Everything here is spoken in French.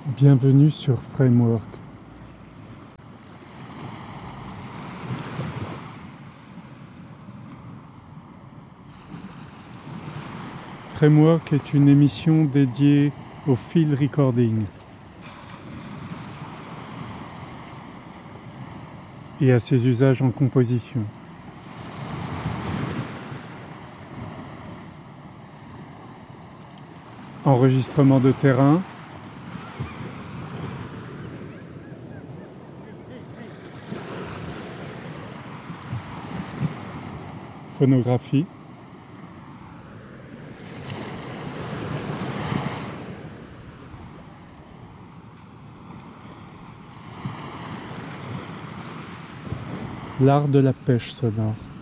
Bienvenue sur Framework. Framework est une émission dédiée au field recording et à ses usages en composition. Enregistrement de terrain, phonographie, l'art de la pêche sonore.